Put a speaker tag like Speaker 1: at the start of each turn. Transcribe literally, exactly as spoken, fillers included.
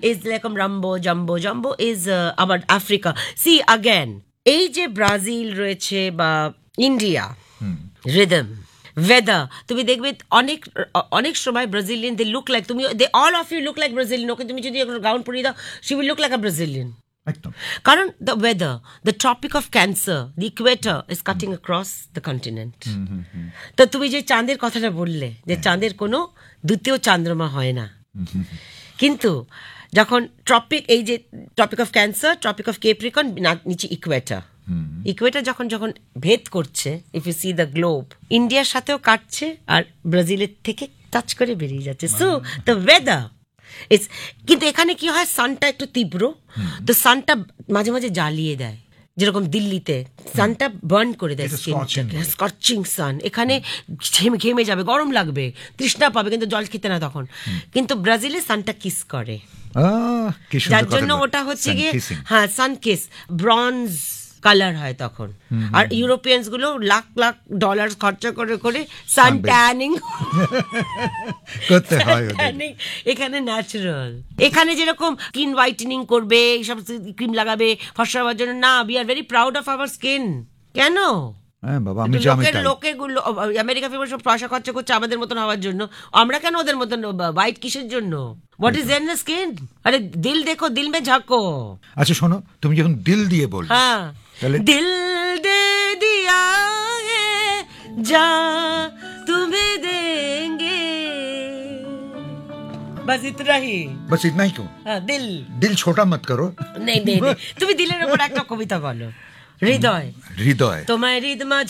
Speaker 1: is এরকম রাম্বো jumbo jumbo is আবার Africa. C again এই যে ব্রাজিল রয়েছে বা ইন্ডিয়া, রিদম, weather, তুমি দেখবে অনেক অনেক সময় ব্রাজিলিয়ান দে লুক লাইক, তুমি they all of you look like Brazilian. ওকে তুমি যদি গাউন পরিয়ে দাও, she will look like a Brazilian. কারণ the weather, the tropic of cancer, the Ecuador is cutting across the continent. তো তুমি যে চাঁদের কথাটা বললে, যে চাঁদের কোনো দ্বিতীয় চন্দ্রমা হয় না, কিন্তু যখন ট্রপিক, এই যে tropic of cancer, tropic of কেপ্রিকন, নিচে ইকুয়েটর, ইকুয়েটর যখন যখন ভেদ করছে, if you C the globe, ইন্ডিয়ার সাথেও কাটছে আর ব্রাজিলের থেকে টাচ করে বেরিয়ে যাচ্ছে। সো দ্য ওয়েদার ইটস, কিন্তু এখানে কি হয়, সানটা একটু তীব্র, তো সানটা মাঝে মাঝে জ্বালিয়ে দেয়, যেরকম দিল্লিতে সানটা বার্ন করে দেয়, স্কর্চিং সান। এখানে ঘেমে যাবে, গরম লাগবে, তৃষ্ণা পাবে, কিন্তু জল খেতে না তখন। কিন্তু ব্রাজিলে সানটা কিস করে, যার জন্য ওটা হচ্ছে গিয়ে, হ্যাঁ, সান কিস, ব্রঞ্জ কালার হয় তখন। আর ইউরোপিয়ানস গুলো লাখ লাখ ডলার খরচা করে করে সান ট্যানিং করতে হয়। এখানে ন্যাচারাল, এখানে যেরকম স্কিন হোয়াইটেনিং করবে, এইসব ক্রিম লাগাবে ফর্সা হওয়ার জন্য, না, we are very proud of our skin. কেন লোকের গুলো আমেরিকা ফেমাস সব পয়সা খরচা করছে আমাদের মতন হওয়ার জন্য, আমরা কেন ওদের মতন হোয়াইট কিসের জন্য? What is there in the skin? আরে দিল দেখো, দিল মে ঝাঁকো।
Speaker 2: আচ্ছা শোনো, তুমি যখন দিল দিয়ে বল,
Speaker 1: হ্যাঁ, দিল দে দিয়া হে যা তুমি দেंगे, बस इतना ही,
Speaker 2: बस इतना ही क्यों?
Speaker 1: हाँ, दिल
Speaker 2: दिल छोटा मत करो।
Speaker 1: नहीं नहीं, তুমি দিলের উপর একটা কবিতা বলো। হৃদয়,
Speaker 2: হৃদয়
Speaker 1: তোমার হৃদ মাঝে